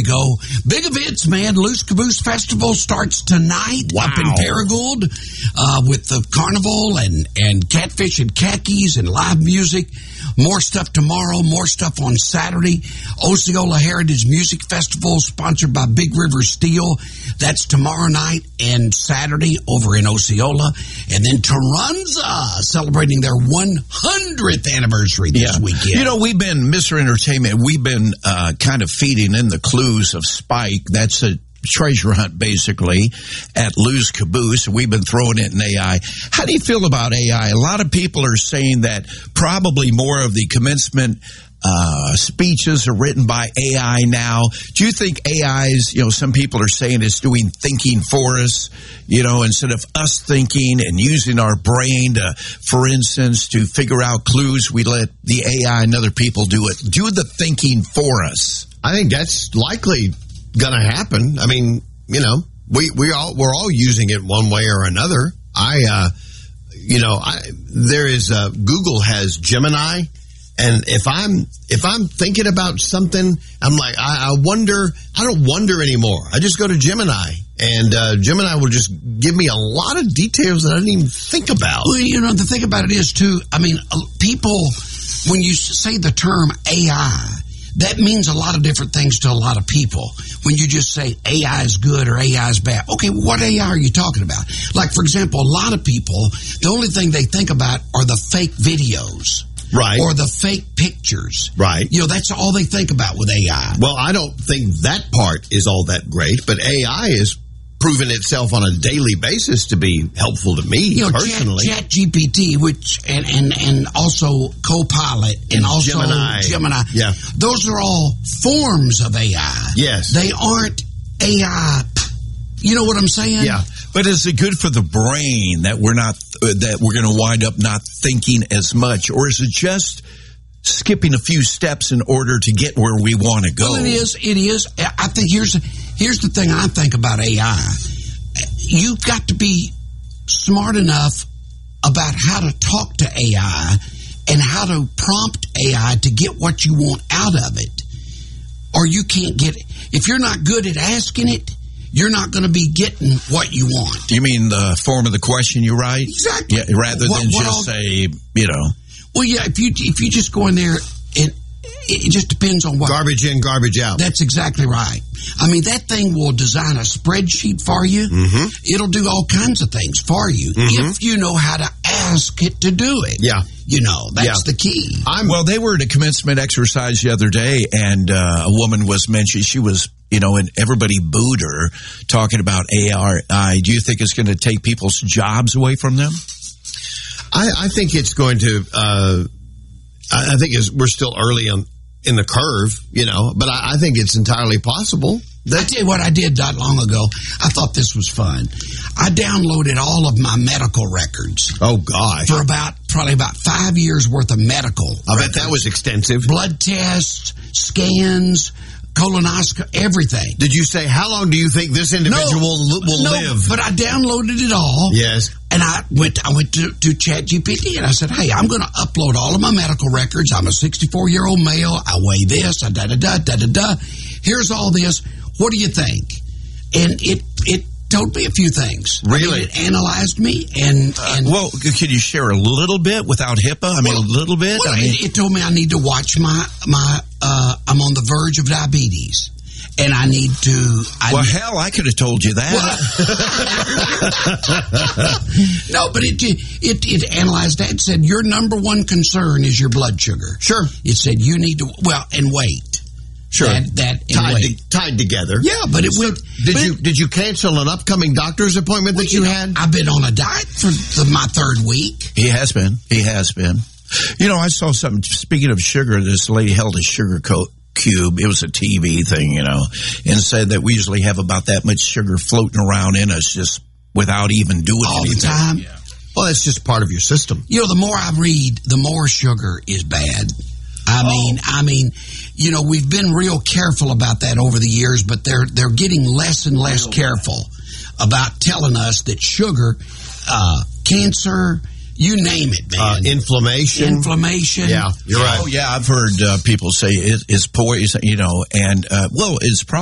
go. Big events, man. Loose Caboose Festival starts tonight up in Paragould with the carnival and catfish and khakis and live music. More stuff tomorrow, more stuff on Saturday. Osceola Heritage Music Festival, sponsored by Big River Steel. That's tomorrow night and Saturday over in Osceola. And then Taranza, celebrating their 100th anniversary this weekend. You know, we've been, Mr. Entertainment, we've been kind of feeding in the clues of Spike. That's a treasure hunt, basically, at Lou's Caboose. We've been throwing it in AI. How do you feel about AI? A lot of people are saying that probably more of the commencement speeches are written by AI now. Do you think AI's, some people are saying it's doing thinking for us, instead of us thinking and using our brain to, for instance, to figure out clues, we let the AI and other people do the thinking for us? I think that's likely going to happen. I mean, we're all using it one way or another. Google has Gemini, and if I'm thinking about something, I'm like, I don't wonder anymore. I just go to Gemini, and Gemini will just give me a lot of details that I didn't even think about. Well, the thing about it is too, people, when you say the term AI, that means a lot of different things to a lot of people. When you just say AI is good or AI is bad. Okay, what AI are you talking about? Like, for example, a lot of people, the only thing they think about are the fake videos. Right. Or the fake pictures. Right. That's all they think about with AI. Well, I don't think that part is all that great, but AI is proven itself on a daily basis to be helpful to me personally. ChatGPT, which and also Copilot and also Gemini. Yeah. Those are all forms of AI. Yes. They aren't AI. You know what I'm saying? Yeah. But is it good for the brain that we're going to wind up not thinking as much, or is it just skipping a few steps in order to get where we want to go? Well, it is. I think here's the thing I think about AI. You've got to be smart enough about how to talk to AI and how to prompt AI to get what you want out of it. Or you can't get it. If you're not good at asking it, you're not going to be getting what you want. You mean the form of the question you write? Exactly. Yeah, rather than say, Well, yeah, if you just go in there and it just depends on what. Garbage in, garbage out. That's exactly right. I mean, that thing will design a spreadsheet for you. Mm-hmm. It'll do all kinds of things for you if you know how to ask it to do it. Yeah. That's the key. Well, they were at a commencement exercise the other day, and a woman was mentioned. She was, and everybody booed her talking about AI. Do you think it's going to take people's jobs away from them? I think it's going to. I think we're still early in the curve, but I think it's entirely possible. I tell you what I did not long ago. I thought this was fun. I downloaded all of my medical records. Oh, gosh. For probably about 5 years worth of medical I bet that was extensive. Blood tests, scans, colonoscopy, everything. Did you say, how long do you think this individual will live? But I downloaded it all. Yes. And I went to ChatGPT and I said, hey, I'm going to upload all of my medical records. I'm a 64-year-old male. I weigh this, da-da-da. Here's all this. What do you think? And it told me a few things. Really? It analyzed me and well, can you share a little bit without HIPAA? A little bit? Well, it told me I need to watch my I'm on the verge of diabetes. And I need to... hell, I could have told you that. No, but it analyzed that and said, your number one concern is your blood sugar. Sure. It said you need to... and weight. Sure. Tied together. Yeah, but it will... Did you cancel an upcoming doctor's appointment that you had? I've been on a diet for my third week. He has been. I saw something, speaking of sugar, this lady held a sugar cube. It was a TV thing, and said that we usually have about that much sugar floating around in us just without even doing all anything. The time. Yeah. Well, it's just part of your system. The more I read, the more sugar is bad. I mean, we've been real careful about that over the years, but they're getting less and less careful about telling us that sugar, cancer, you name it, man. Inflammation. Yeah, you're right. Oh, yeah, I've heard people say it's poison, and, it's probably